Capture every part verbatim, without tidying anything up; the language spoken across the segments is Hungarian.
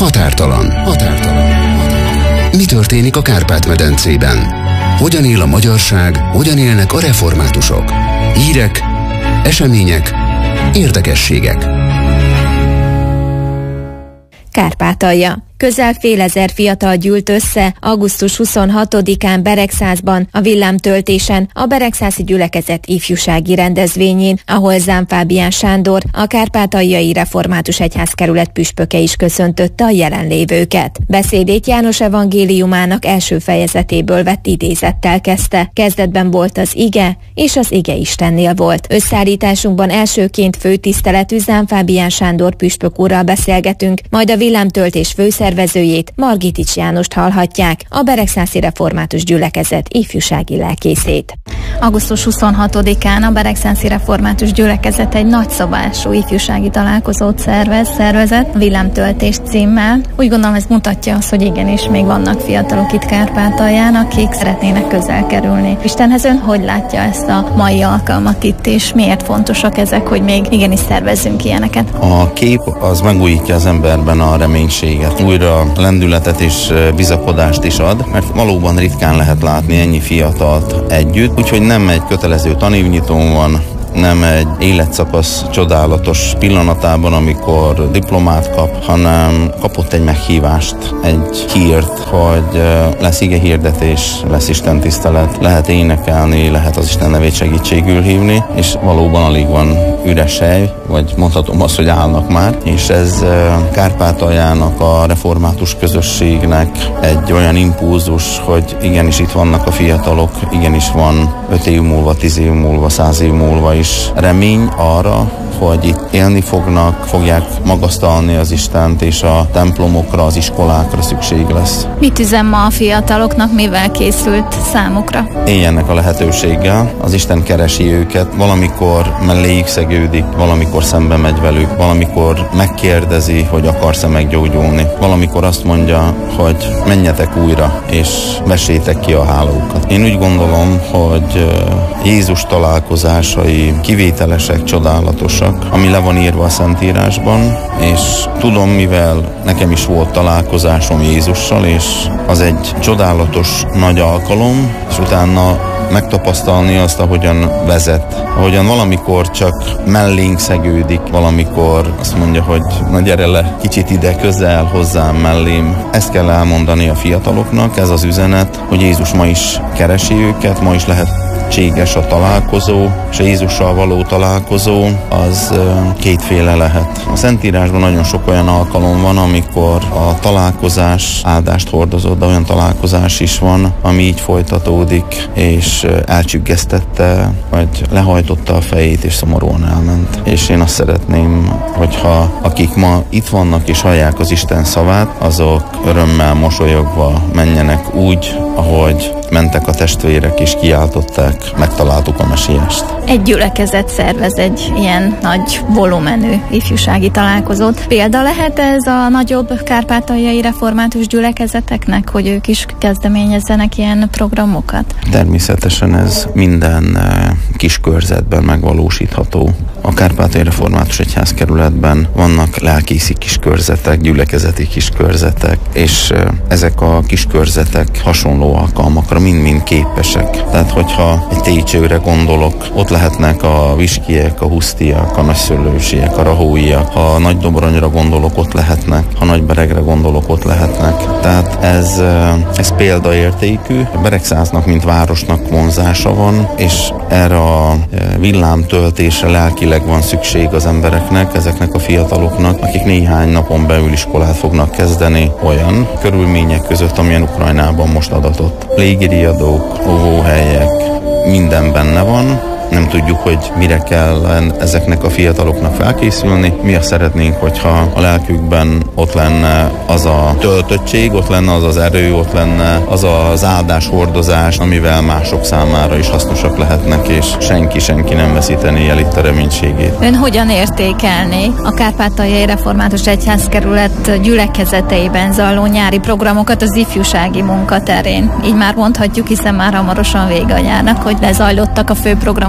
Határtalan. Határtalan. Mi történik a Kárpát-medencében? Hogyan él a magyarság, hogyan élnek a reformátusok? Hírek, események, érdekességek. Kárpátalja. Közel fél ezer fiatal gyűlt össze augusztus huszonhatodikán Beregszászban, a villámtöltésen, a Beregszászi Gyülekezet ifjúsági rendezvényén, ahol Zám Fábián Sándor, a Kárpátaljai Református Egyházkerület püspöke is köszöntötte a jelenlévőket. Beszédét János evangéliumának első fejezetéből vett idézettel kezdte. Kezdetben volt az ige, és az ige Istennél volt. Összeállításunkban elsőként főtiszteletű Zám Fábián Sándor püspök úrral beszélgetünk, majd a villámtöltés főszervezőjét, szervezőjét, Margitics Jánost hallhatják, a Beregszászi Református Gyülekezet ifjúsági lelkészét. augusztus huszonhatodikán a Beregszászi Református Gyülekezet egy nagyszabású ifjúsági találkozót szervez, szervezett, villámtöltés címmel. Úgy gondolom, ez mutatja azt, hogy igenis még vannak fiatalok itt Kárpátalján, akik szeretnének közel kerülni Istenhez. Ön hogy látja ezt a mai alkalmat itt, és miért fontosak ezek, hogy még igenis szervezzünk ilyeneket? A kép az megújítja az emberben a reménységet. Újra lendületet és bizakodást is ad, mert valóban ritkán lehet látni ennyi fiatalt együtt, úgyhogy nem egy kötelező tanévnyitón van, nem egy életszakasz csodálatos pillanatában, amikor diplomát kap, hanem kapott egy meghívást, egy hírt, hogy lesz ige hirdetés, lesz Isten tisztelet, lehet énekelni, lehet az Isten nevét segítségül hívni, és valóban alig van üres hely, vagy mondhatom azt, hogy állnak már, és ez Kárpátaljának, a református közösségnek egy olyan impulzus, hogy igenis itt vannak a fiatalok, igenis van öt év múlva, tíz év múlva, száz év múlva is remény arra, hogy itt élni fognak, fogják magasztalni az Istent, és a templomokra, az iskolákra szükség lesz. Mit üzen ma a fiataloknak, mivel készült számukra? Éljenek a lehetőséggel, az Isten keresi őket, valamikor melléjük szegődik, valamikor szembe megy velük, valamikor megkérdezi, hogy akarsz-e meggyógyulni, valamikor azt mondja, hogy menjetek újra, és vesétek ki a hálókat. Én úgy gondolom, hogy Jézus találkozásai kivételesek, csodálatosak, ami le van írva a Szentírásban, és tudom, mivel nekem is volt találkozásom Jézussal, és az egy csodálatos nagy alkalom, és utána megtapasztalni azt, ahogyan vezet, ahogyan valamikor csak mellénk szegődik, valamikor azt mondja, hogy na gyere le, kicsit ide, közel hozzám, mellém. Ezt kell elmondani a fiataloknak, ez az üzenet, hogy Jézus ma is keresi őket, ma is lehet lehetséges a találkozó, és a Jézussal való találkozó az kétféle lehet. A Szentírásban nagyon sok olyan alkalom van, amikor a találkozás áldást hordozott, de olyan találkozás is van, ami így folytatódik, és elcsüggesztette, vagy lehajtotta a fejét, és szomorúan elment. És én azt szeretném, hogyha akik ma itt vannak és hallják az Isten szavát, azok örömmel, mosolyogva menjenek úgy, ahogy mentek a testvérek és kiáltották, megtaláltuk a Mesiást. Egy gyülekezet szervez egy ilyen nagy volumenű ifjúsági találkozót. Példa lehet ez a nagyobb kárpátaljai református gyülekezeteknek, hogy ők is kezdeményezzenek ilyen programokat? Természetesen ez minden kis körzetben megvalósítható. A Kárpátaljai Református Egyházkerületben vannak lelkészi kiskörzetek, gyülekezeti kiskörzetek, és ezek a kiskörzetek hasonló alkalmakra mind-mind képesek. Tehát, hogyha egy Técsőre gondolok, ott lehetnek a viskiek, a husztiak, a nagyszőlősiek, a rahóiak. Ha a Nagydobronyra gondolok, ott lehetnek. Ha Nagyberegre gondolok, ott lehetnek. Tehát ez, ez példaértékű. Beregszáznak, mint városnak vonzása van, és erre a villámtöltésre lelkileg van szükség az embereknek, ezeknek a fiataloknak, akik néhány napon belül iskolát fognak kezdeni olyan körülmények között, amilyen Ukrajnában most adatott. Légiriadók, óvóhelyek, minden benne van. Nem tudjuk, hogy mire kell ezeknek a fiataloknak felkészülni. Mi azt szeretnénk, hogyha a lelkükben ott lenne az a töltöttség, ott lenne az az erő, ott lenne az az áldás hordozás, amivel mások számára is hasznosak lehetnek, és senki-senki nem veszítené el itt a reménységét. Ön hogyan értékelné a Kárpátaljai Református Egyházkerület gyülekezeteiben zajló nyári programokat az ifjúsági munka terén? Így már mondhatjuk, hiszen már hamarosan vége a nyárnak, hogy lezajlottak a fő programok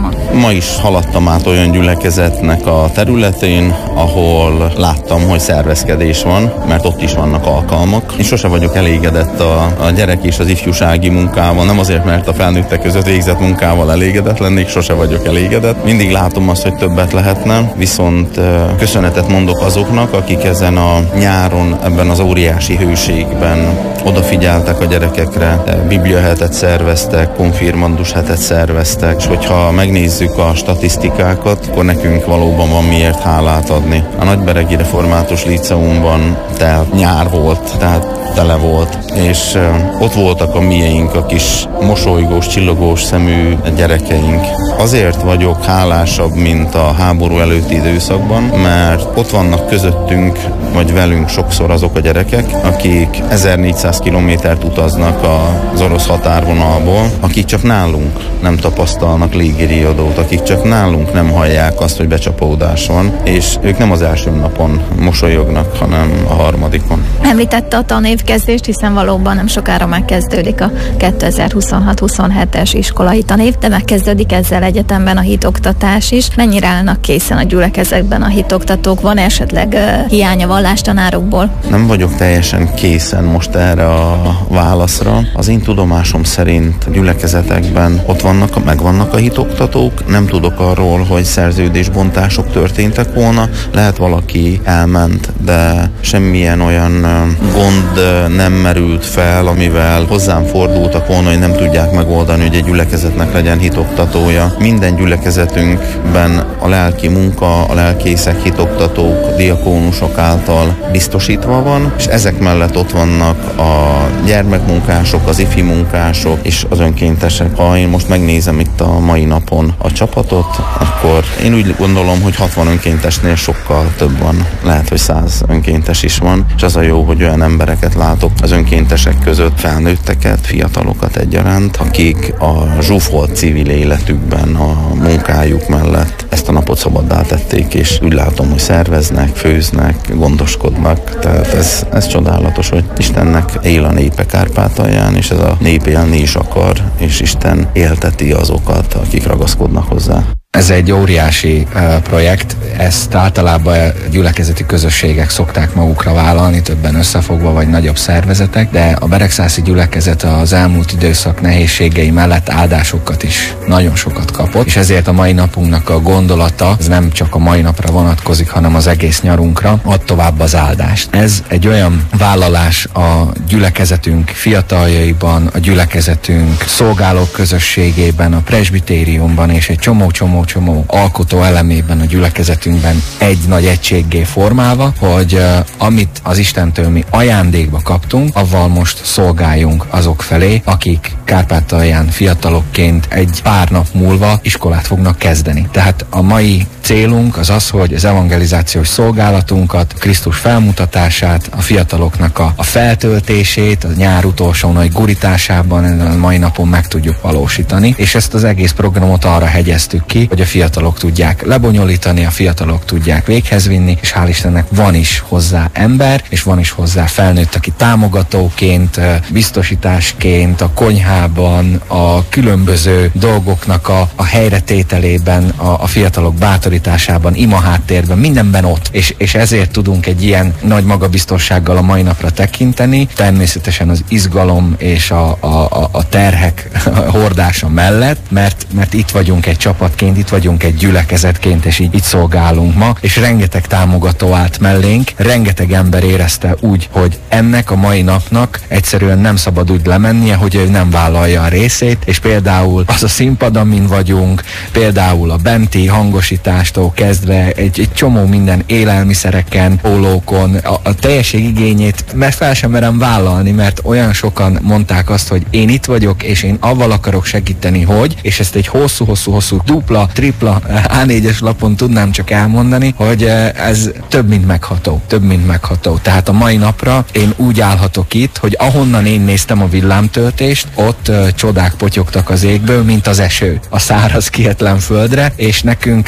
számot? Ma is haladtam át olyan gyülekezetnek a területén, ahol láttam, hogy szervezkedés van, mert ott is vannak alkalmak. Én sose vagyok elégedett a, a gyerek és az ifjúsági munkával, nem azért, mert a felnőttek között végzett munkával elégedett lennék, sose vagyok elégedett. Mindig látom azt, hogy többet lehetne, viszont köszönetet mondok azoknak, akik ezen a nyáron, ebben az óriási hőségben odafigyeltek a gyerekekre, bibliahetet szerveztek, konfirmandus hetet szerveztek, és hogyha megnézzük a statisztikákat, akkor nekünk valóban van miért hálát adni. A Nagyberegi Református Líceumban telt nyár volt, tehát tele volt, és uh, ott voltak a mieink, a kis mosolygós, csillogós szemű gyerekeink. Azért vagyok hálásabb, mint a háború előtti időszakban, mert ott vannak közöttünk, vagy velünk sokszor azok a gyerekek, akik ezernégyszáz kilométert utaznak az orosz határvonalból, akik csak nálunk nem tapasztalnak légiriadót, akik csak nálunk nem hallják azt, hogy becsapódás van, és ők nem az első napon mosolyognak, hanem a harmadikon. Említette a tanévkezdést, hiszen valóban nem sokára megkezdődik a kétezer-huszonhat huszonhetes iskolai tanév, de megkezdődik ezzel egyetemben a hitoktatás is. Mennyire állnak készen a gyülekezetben a hitoktatók? Van esetleg uh, hiány a vallástanárokból? Nem vagyok teljesen készen most erre a válaszra. Az én tudomásom szerint a gyülekezetekben ott vannak, megvannak a hitoktatók. Nem tudok arról, hogy szerződésbontások történtek volna. Lehet valaki elment, de semmilyen olyan gond nem merült fel, amivel hozzám fordultak volna, hogy nem tudják megoldani, hogy egy gyülekezetnek legyen hitoktatója. Minden gyülekezetünkben a lelki munka, a lelkészek, hitoktatók, diakónusok által biztosítva van, és ezek mellett ott vannak a gyermekmunkások, az ifi munkások és az önkéntesek. Ha én most megnézem itt a mai napon a csapatot, akkor én úgy gondolom, hogy hatvan önkéntesnél sokkal több van. Lehet, hogy száz önkéntes is van, és az a jó, hogy olyan embereket látok az önkéntesek között, felnőtteket, fiatalokat egyaránt, akik a zsúfolt civil életükben, a munkájuk mellett ezt a napot szabaddá tették, és úgy látom, hogy szerveznek, főznek, gondoskodnak. Tehát ez, ez csodálatos, hogy Istennek él a népe Kárpátalján, és ez a nép élni is akar, és Isten élteti azokat, akik ragaszkodnak hozzá. Ez egy óriási uh, projekt, ezt általában gyülekezeti közösségek szokták magukra vállalni, többen összefogva vagy nagyobb szervezetek, de a beregszászi gyülekezet az elmúlt időszak nehézségei mellett áldásokat is nagyon sokat kapott, és ezért a mai napunknak a gondolata, ez nem csak a mai napra vonatkozik, hanem az egész nyarunkra, ad tovább az áldást. Ez egy olyan vállalás a gyülekezetünk fiataljaiban, a gyülekezetünk szolgálók közösségében, a presbitériumban és egy csomó-csomó csomó alkotó elemében a gyülekezetünkben egy nagy egységgé formálva, hogy uh, amit az Istentől mi ajándékba kaptunk, avval most szolgáljunk azok felé, akik Kárpátalján fiatalokként egy pár nap múlva iskolát fognak kezdeni. Tehát a mai célunk az az, hogy az evangelizációs szolgálatunkat, Krisztus felmutatását, a fiataloknak a, a feltöltését, a nyár utolsó nagy gurításában a mai napon meg tudjuk valósítani, és ezt az egész programot arra hegyeztük ki, hogy a fiatalok tudják lebonyolítani, a fiatalok tudják véghez vinni, és hál' Istennek van is hozzá ember, és van is hozzá felnőtt, aki támogatóként, biztosításként, a konyhában, a különböző dolgoknak a, a helyretételében, a, a fiatalok bátorításában, imaháttérben, mindenben ott. És, és ezért tudunk egy ilyen nagy magabiztossággal a mai napra tekinteni, természetesen az izgalom és a, a, a terhek hordása mellett, mert, mert itt vagyunk egy csapatként, itt vagyunk egy gyülekezetként, és így, így szolgálunk ma, és rengeteg támogató állt mellénk, rengeteg ember érezte úgy, hogy ennek a mai napnak egyszerűen nem szabad úgy lemennie, hogy ő nem vállalja a részét, és például az a színpad, amin vagyunk, például a benti hangosítástól kezdve egy, egy csomó minden élelmiszereken, pólókon, a, a teljesség igényét, mert fel sem merem vállalni, mert olyan sokan mondták azt, hogy én itt vagyok, és én avval akarok segíteni, hogy, és ezt egy hosszú-hosszú-hosszú dupla, tripla á négyes lapon tudnám csak elmondani, hogy ez több, mint megható. Több, mint megható. Tehát a mai napra én úgy állhatok itt, hogy ahonnan én néztem a villámtöltést, ott uh, csodák potyogtak az égből, mint az eső a száraz, kietlen földre, és nekünk, ha nem is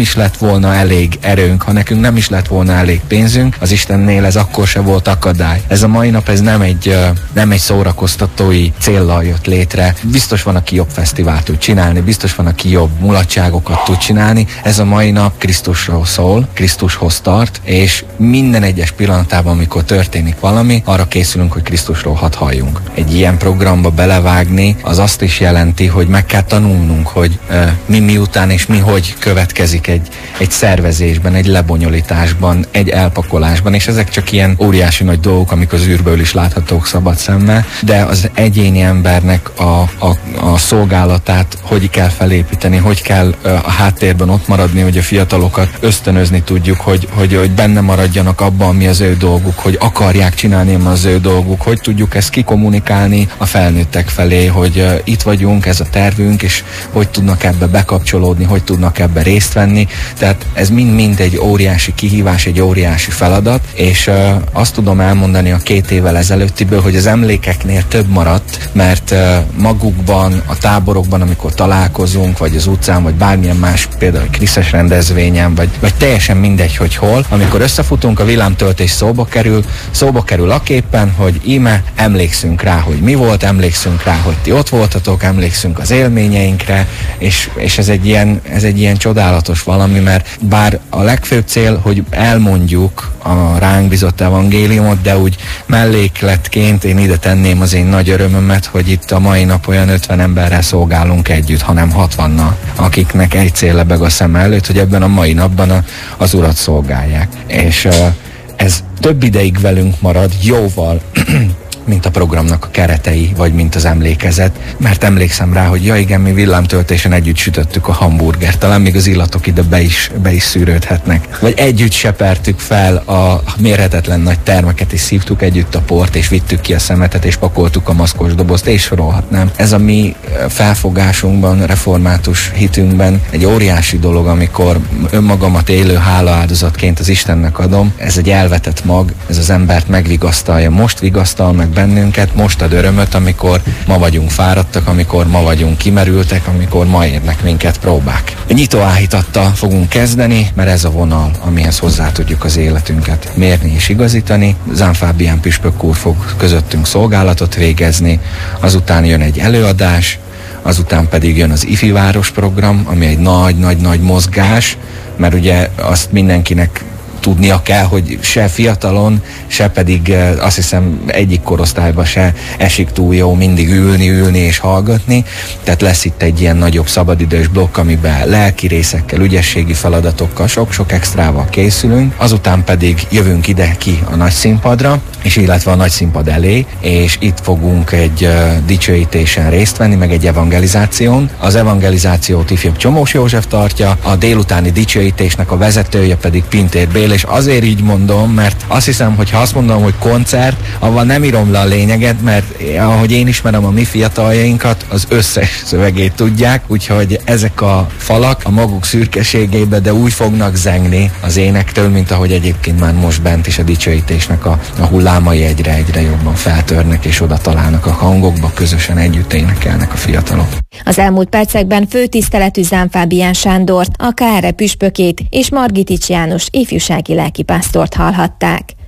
is lett volna elég erőnk, ha nekünk nem is lett volna elég pénzünk, az Istennél ez akkor se volt akadály. Ez a mai nap, ez nem egy, nem egy szórakoztatói céllal jött létre. Biztos van, aki jobb fesztivált tud csinálni, biztos van, aki jobb mulatságokat tud csinálni. Ez a mai nap Krisztusról szól, Krisztushoz tart, és minden egyes pillanatában, amikor történik valami, arra készülünk, hogy Krisztusról hadd halljunk. Egy ilyen programba belevágni, az azt is jelenti, hogy meg kell tanulnunk, hogy uh, mi miután és mi hogy következik egy, egy szervezésben, egy lebonyolításban, egy elpakolásban, és ezek csak ilyen óriási nagy dolgok, amik az űrből is láthatók szabad szemmel, de az egyéni embernek a, a, a szolgálatát hogy kell felépíteni, hogy kell uh, a háttérben ott maradni, hogy a fiatalokat ösztönözni tudjuk, hogy, hogy, hogy benne maradjanak abban, mi az ő dolguk, hogy akarják csinálni az ő dolguk, hogy tudjuk ezt kikommunikálni a felnőttek felé, hogy uh, itt vagyunk, ez a tervünk, és hogy tudnak ebbe bekapcsolódni, hogy tudnak ebbe részt venni. Tehát ez mind-mind egy óriási kihívás, egy óriási feladat, és uh, azt tudom elmondani a két évvel ezelőttiből, hogy az emlékeknél több maradt, mert uh, magukban, a táborokban, amikor találkozunk, vagy az utcán, vagy bármilyen más, például egy kriszes rendezvényen, vagy, vagy teljesen mindegy, hogy hol, amikor összefutunk, a villámtöltés szóba kerül, szóba kerül aképpen, hogy íme emlékszünk rá, hogy mi volt, emlékszünk rá, hogy ti ott voltatok, emlékszünk az élményeinkre, és, és ez, egy ilyen, ez egy ilyen csodálatos valami, mert bár a legfőbb cél, hogy elmondjuk a ránk bizott evangéliumot, de úgy mellékletként én ide tenném az én nagy örömömet, hogy itt a mai nap olyan ötven emberrel szolgálunk együtt, hanem hatvannal, akiknek egy cél lebeg a szem előtt, hogy ebben a mai napban a, az Urat szolgálják. És uh, ez több ideig velünk marad, jóval, mint a programnak a keretei, vagy mint az emlékezet, mert emlékszem rá, hogy ja igen, mi villámtöltésen együtt sütöttük a hamburgert, talán még az illatok ide be is, be is szűrődhetnek. Vagy együtt sepertük fel a mérhetetlen nagy termeket, és szívtuk együtt a port, és vittük ki a szemetet, és pakoltuk a maszkos dobozt, és sorolhatnám. Ez a mi felfogásunkban, református hitünkben egy óriási dolog, amikor önmagamat élő hálaáldozatként az Istennek adom. Ez egy elvetett mag, ez az embert megvigasztalja, most vigasztal meg bennünket, most ad örömöt, amikor ma vagyunk fáradtak, amikor ma vagyunk kimerültek, amikor ma érnek minket próbák. Nyitóáhítattal fogunk kezdeni, mert ez a vonal, amihez hozzá tudjuk az életünket mérni és igazítani. Zán Fábián püspök úr fog közöttünk szolgálatot végezni, azután jön egy előadás, azután pedig jön az Ifi Város program, ami egy nagy-nagy-nagy mozgás, mert ugye azt mindenkinek tudnia kell, hogy se fiatalon, se pedig azt hiszem egyik korosztályban se esik túl jó mindig ülni, ülni és hallgatni. Tehát lesz itt egy ilyen nagyobb szabadidős blokk, amiben lelki részekkel, ügyességi feladatokkal, sok-sok extrával készülünk. Azután pedig jövünk ide ki a nagy színpadra, és illetve a nagy színpad elé, és itt fogunk egy uh, dicsőítésen részt venni, meg egy evangelizáción. Az evangelizációt ifjabb Csomós József tartja, a délutáni dicsőítésnek a vezetője pedig Pintér Béla, és azért így mondom, mert azt hiszem, hogy ha azt mondom, hogy koncert, avval nem írom le a lényeget, mert ahogy én ismerem a mi fiataljainkat, az összes szövegét tudják, úgyhogy ezek a falak a maguk szürkeségébe, de úgy fognak zengni az énektől, mint ahogy egyébként már most bent is a dicsőítésnek a, a hullámai egyre-egyre jobban feltörnek, és oda találnak a hangokba, közösen együtt énekelnek a fiatalok. Az elmúlt percekben főtiszteletű Zán Fábián Sándort, a ká er e püspökét és Margitics János ifjúsági lelkipásztort hallhatták.